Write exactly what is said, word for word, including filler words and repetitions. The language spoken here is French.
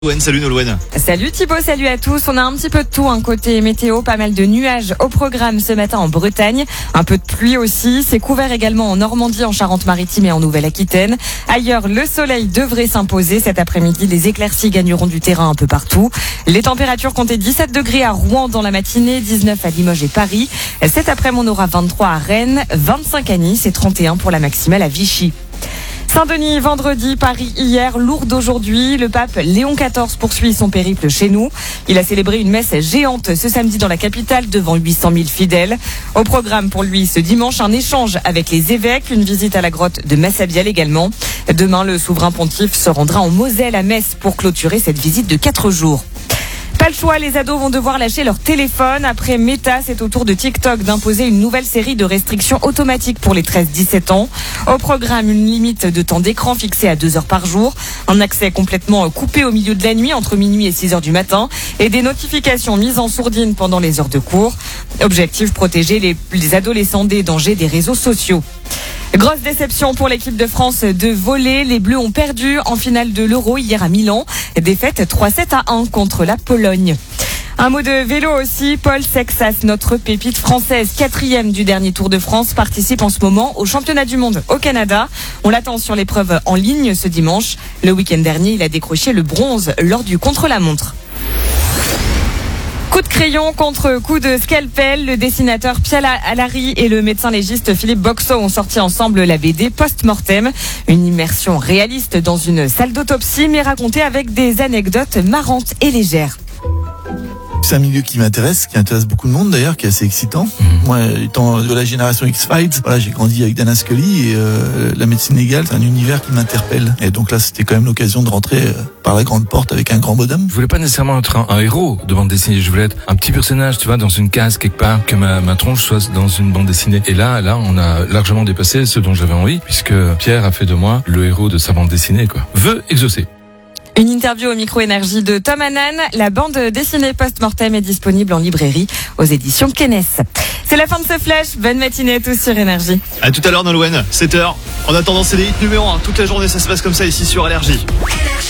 Nolwenn, salut Nolwenn. Salut Thibaut, salut à tous. On a un petit peu de tout, un côté météo, pas mal de nuages au programme ce matin en Bretagne. Un peu de pluie aussi. C'est couvert également en Normandie, en Charente-Maritime et en Nouvelle-Aquitaine. Ailleurs, le soleil devrait s'imposer. Cet après-midi, les éclaircies gagneront du terrain un peu partout. Les températures comptaient dix-sept degrés à Rouen dans la matinée, dix-neuf à Limoges et Paris. Cet après-midi, on aura vingt-trois à Rennes, vingt-cinq à Nice et trente et un pour la maximale à Vichy. Saint-Denis, vendredi, Paris hier, Lourdes aujourd'hui. Le pape Léon quatorze poursuit son périple chez nous. Il a célébré une messe géante ce samedi dans la capitale devant huit cent mille fidèles. Au programme pour lui ce dimanche, un échange avec les évêques, une visite à la grotte de Massabielle également. Demain, le souverain pontife se rendra en Moselle à Metz pour clôturer cette visite de quatre jours. Pas le choix, les ados vont devoir lâcher leur téléphone. Après Meta, c'est au tour de TikTok d'imposer une nouvelle série de restrictions automatiques pour les treize dix-sept ans. Au programme, une limite de temps d'écran fixée à deux heures par jour, un accès complètement coupé au milieu de la nuit entre minuit et six heures du matin et des notifications mises en sourdine pendant les heures de cours. Objectif, protéger les, les adolescents des dangers des réseaux sociaux. Grosse déception pour l'équipe de France de volley. Les Bleus ont perdu en finale de l'Euro hier à Milan. Défaite trois sept à un contre la Pologne. Un mot de vélo aussi. Paul Sexas, notre pépite française, quatrième du dernier Tour de France, participe en ce moment au championnat du monde au Canada. On l'attend sur l'épreuve en ligne ce dimanche. Le week-end dernier, il a décroché le bronze lors du contre-la-montre. Coup de crayon contre coup de scalpel, le dessinateur Pierre Allary et le médecin légiste Philippe Boxeau ont sorti ensemble la B D Post-Mortem. Une immersion réaliste dans une salle d'autopsie, mais racontée avec des anecdotes marrantes et légères. C'est un milieu qui m'intéresse, qui intéresse beaucoup de monde d'ailleurs, qui est assez excitant. Mmh. Moi, étant de la génération X-Files, voilà, j'ai grandi avec Dana Scully et euh, la médecine légale, c'est un univers qui m'interpelle. Et donc là, c'était quand même l'occasion de rentrer euh, par la grande porte avec un grand bonhomme. Je voulais pas nécessairement être un, un héros de bande dessinée, je voulais être un petit personnage, tu vois, dans une case quelque part, que ma, ma tronche soit dans une bande dessinée. Et là, là, on a largement dépassé ce dont j'avais envie, puisque Pierre a fait de moi le héros de sa bande dessinée, quoi. Vœu exaucé. Une interview au micro-énergie de Tom Hannan. La bande dessinée Post-Mortem est disponible en librairie aux éditions Kennes. C'est la fin de ce flash. Bonne matinée à tous sur Énergie. À tout à l'heure Nolwenn, sept heures. En attendant, c'est les hits numéro un. Toute la journée, ça se passe comme ça ici sur Énergie.